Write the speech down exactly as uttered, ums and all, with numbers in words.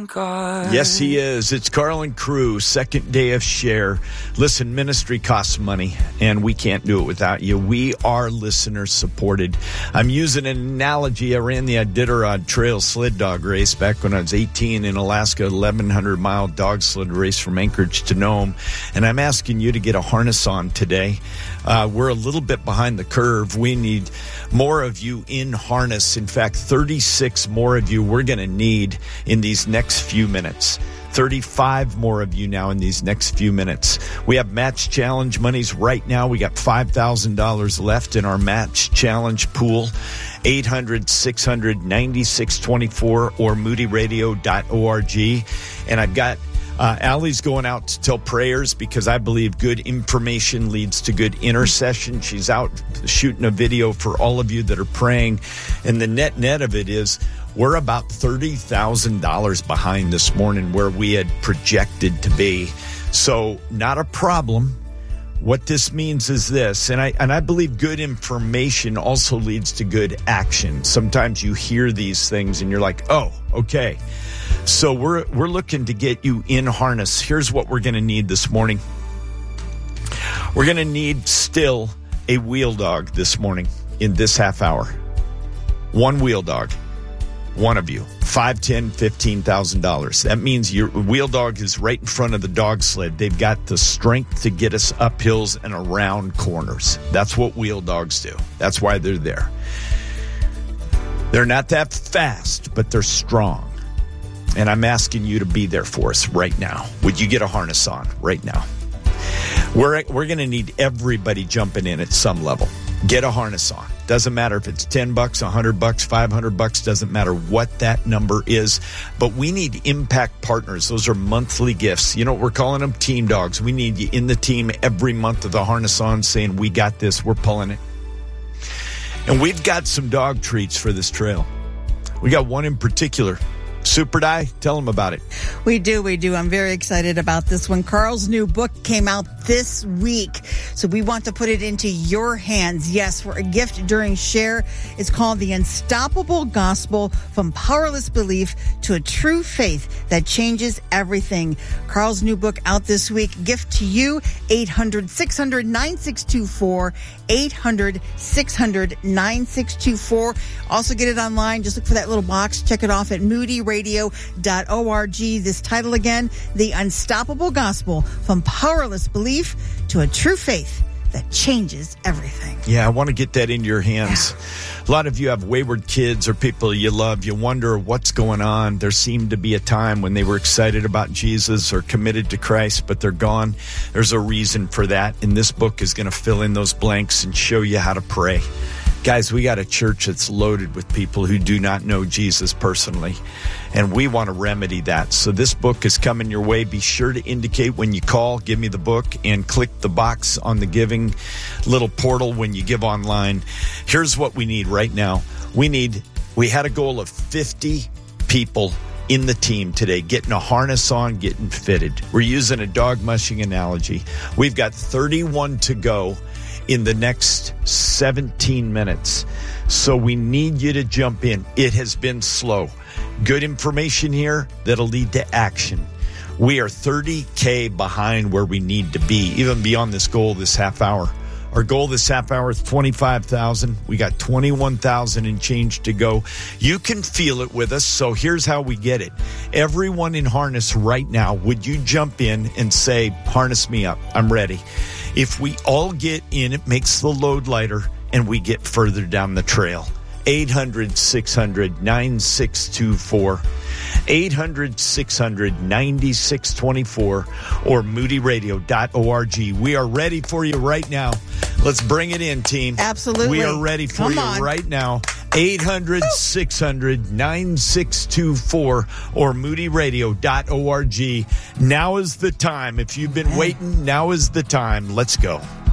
on guard. Yes, he is. It's Carl and Crew, second day of Share. Listen, ministry costs money, and we can't do it without you. We are listener supported. I'm using an analogy. I ran the Iditarod Trail sled dog race back when I was eighteen in Alaska, eleven hundred mile dog sled race from Anchorage to Nome, and I'm asking you to get a harness on today. Uh, we're a little bit behind the curve. We need more of you in harness. In fact, thirty-six more of you we're going to need in these next few minutes. thirty-five more of you now in these next few minutes. We have match challenge monies right now. We got five thousand dollars left in our match challenge pool. eight hundred, six hundred, ninety-six twenty-four or moody radio dot org. And I've got Uh, Allie's going out to tell prayers because I believe good information leads to good intercession. She's out shooting a video for all of you that are praying. And the net net of it is we're about thirty thousand dollars behind this morning where we had projected to be. So not a problem. What this means is this, and I and I believe good information also leads to good action. Sometimes you hear these things and you're like, oh, okay. So we're we're looking to get you in harness. Here's what we're going to need this morning. We're going to need still a wheel dog this morning in this half hour. One wheel dog. One of you. Five, ten, fifteen thousand dollars. That means your wheel dog is right in front of the dog sled. They've got the strength to get us up hills and around corners. That's what wheel dogs do. That's why they're there. They're not that fast, but they're strong. And I'm asking you to be there for us right now. Would you get a harness on right now? We're we're going to need everybody jumping in at some level. Get a harness on. Doesn't matter if it's ten bucks, one hundred bucks, five hundred bucks, doesn't matter what that number is. But we need impact partners. Those are monthly gifts. You know, we're calling them team dogs. We need you in the team every month with a harness on saying, we got this, we're pulling it. And we've got some dog treats for this trail. We got one in particular. Super Di, tell them about it. We do, we do. I'm very excited about this one. Carl's new book came out this week, so we want to put it into your hands. Yes, for a gift during Share. It's called The Unstoppable Gospel, From Powerless Belief to a True Faith That Changes Everything. Carl's new book out this week. Gift to you, eight hundred, six hundred, nine six two four, eight hundred, six hundred, nine six two four. Also get it online. Just look for that little box. Check it off at moody radio dot org. This title again, The Unstoppable Gospel, From Powerless Belief to a True Faith That Changes Everything. Yeah, I want to get that into your hands. Yeah. A lot of you have wayward kids or people you love. You wonder what's going on. There seemed to be a time when they were excited about Jesus or committed to Christ, but they're gone. There's a reason for that, and this book is going to fill in those blanks and show you how to pray. Guys, we got a church that's loaded with people who do not know Jesus personally, and we want to remedy that. So this book is coming your way. Be sure to indicate when you call, give me the book, and click the box on the giving little portal when you give online. Here's what we need right now. We need, we had a goal of fifty people in the team today, getting a harness on, getting fitted. We're using a dog mushing analogy. We've got thirty-one to go in the next seventeen minutes. So we need you to jump in. It has been slow. Good information here that'll lead to action. We are thirty K behind where we need to be, even beyond this goal this half hour. Our goal this half hour is twenty-five thousand. We got twenty-one thousand and change to go. You can feel it with us, so here's how we get it. Everyone in harness right now, would you jump in and say, harness me up, I'm ready. If we all get in, it makes the load lighter and we get further down the trail. eight hundred, six hundred, nine six two four. eight hundred, six hundred, ninety-six twenty-four or moody radio dot org. We are ready for you right now. Let's bring it in, team. Absolutely. We are ready for Come you on. right now. eight hundred, six hundred, nine six two four or moody radio dot org. Now is the time. If you've been waiting, now is the time. Let's go.